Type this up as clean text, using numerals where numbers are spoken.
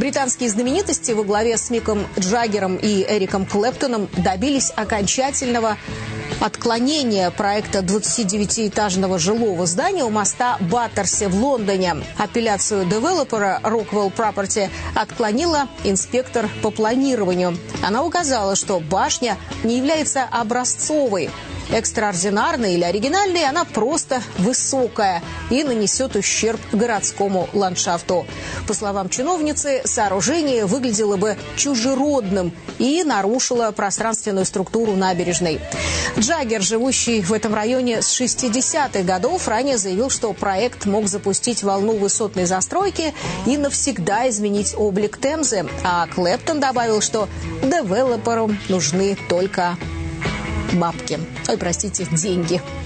Британские знаменитости во главе с Миком Джаггером и Эриком Клэптоном добились окончательного отклонения проекта 29-этажного жилого здания у моста Баттерси в Лондоне. Апелляцию девелопера Rockwell Property отклонила инспектор по планированию. Она указала, что башня не является образцовой, экстраординарной или оригинальной, она просто высокая и нанесет ущерб городскому ландшафту. По словам чиновницы, сооружение выглядело бы чужеродным и нарушило пространственную структуру набережной. Джаггер, живущий в этом районе с 60-х годов, ранее заявил, что проект мог запустить волну высотной застройки и навсегда изменить облик Темзы. А Клэптон добавил, что девелоперу нужны только бабки. Ой, простите, деньги.